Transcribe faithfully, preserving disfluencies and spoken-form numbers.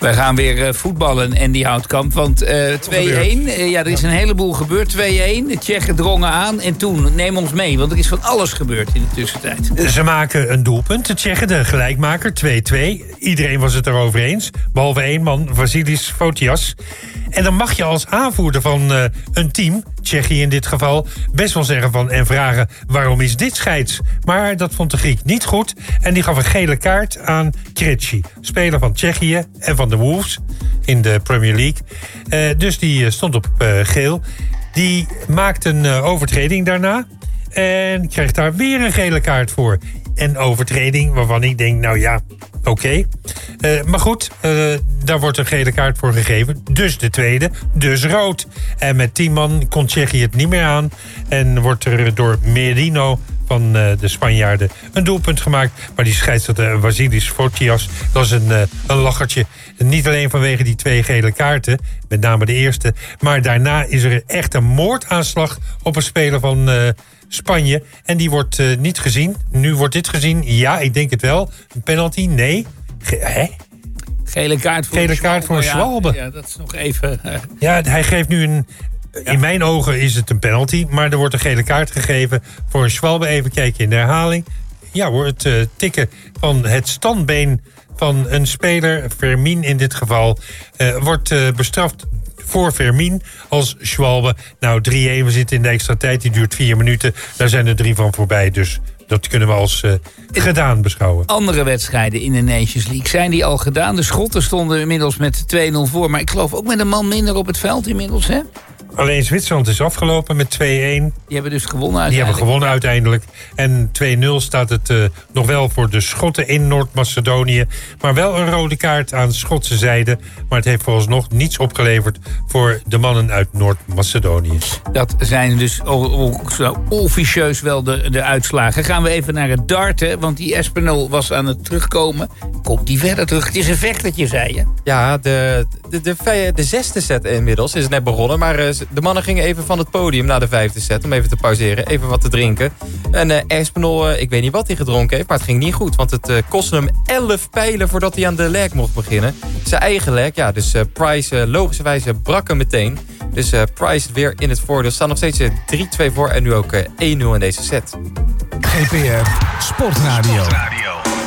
Wij gaan weer uh, voetballen, Andy Houtkamp. Want uh, twee-een, uh, ja, er is een heleboel gebeurd. twee-een, de Tsjechen drongen aan. En toen, neem ons mee, want er is van alles gebeurd in de tussentijd. Ze maken een doelpunt. De Tsjechen, de gelijkmaker, twee-twee. Iedereen was het erover eens. Behalve één man, Vasilis Fotias. En dan mag je als aanvoerder van uh, een team, Tsjechië in dit geval, best wel zeggen van en vragen waarom is dit scheids? Maar dat vond de Griek niet goed. En die gaf een gele kaart aan Krejci, speler van Tsjechië en van de Wolves in de Premier League. Uh, dus die stond op uh, geel. Die maakt een uh, overtreding daarna en krijgt daar weer een gele kaart voor. Een overtreding waarvan ik denk, nou ja, oké. Okay. Uh, maar goed, uh, daar wordt een gele kaart voor gegeven. Dus de tweede, dus rood. En met tien man kon Tsjechië het niet meer aan. En wordt er door Merino van uh, de Spanjaarden een doelpunt gemaakt. Maar die scheidsrechter Vasilis Fotias, dat is een, uh, een lachertje. Niet alleen vanwege die twee gele kaarten, met name de eerste. Maar daarna is er echt een moordaanslag op een speler van Uh, Spanje. En die wordt uh, niet gezien. Nu wordt dit gezien. Ja, ik denk het wel. Een penalty? Nee. Ge- hè? Gele kaart voor Gele een kaart voor een Schwalbe. Ja, ja, dat is nog even Uh... Ja, hij geeft nu een. Ja. In mijn ogen is het een penalty. Maar er wordt een gele kaart gegeven voor een Schwalbe. Even kijken in de herhaling. Ja hoor, het uh, tikken van het standbeen van een speler, Fermin in dit geval, uh, wordt uh, bestraft voor Fermin als Schwalbe. Nou, drie-een, we zitten in de extra tijd. Die duurt vier minuten. Daar zijn er drie van voorbij. Dus dat kunnen we als uh, gedaan beschouwen. Andere wedstrijden in de Nations League, zijn die al gedaan? De Schotten stonden inmiddels met twee-nul voor. Maar ik geloof ook met een man minder op het veld inmiddels, hè? Alleen Zwitserland is afgelopen met twee-een. Die hebben dus gewonnen uiteindelijk. Die hebben gewonnen uiteindelijk. En twee-nul staat het uh, nog wel voor de Schotten in Noord-Macedonië. Maar wel een rode kaart aan Schotse zijde. Maar het heeft vooralsnog niets opgeleverd voor de mannen uit Noord-Macedonië. Dat zijn dus ook zo officieus wel de, de uitslagen. Gaan we even naar het darten, want die Espinol was aan het terugkomen. Komt die verder terug? Het is een vechtertje, zei je. Ja, de, de, de, de zesde set inmiddels is net begonnen. Maar uh, de mannen gingen even van het podium na de vijfde set om even te pauzeren, even wat te drinken. En uh, Espinol, uh, ik weet niet wat hij gedronken heeft, maar het ging niet goed. Want het uh, kostte hem elf pijlen voordat hij aan de leg mocht beginnen. Zijn eigen leg, ja, dus uh, Price uh, logischerwijze brak hem meteen. Dus uh, Price weer in het voordeel. Staan nog steeds uh, drie-twee voor en nu ook uh, één-nul in deze set. G P R Sportradio.